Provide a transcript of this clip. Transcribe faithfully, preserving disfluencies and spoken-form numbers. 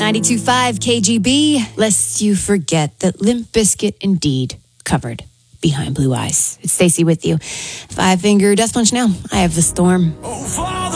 ninety-two point five K G B, lest you forget that Limp Bizkit indeed covered Behind Blue Eyes. It's Stacey with you. Five Finger Death Punch now. I have the storm. Oh,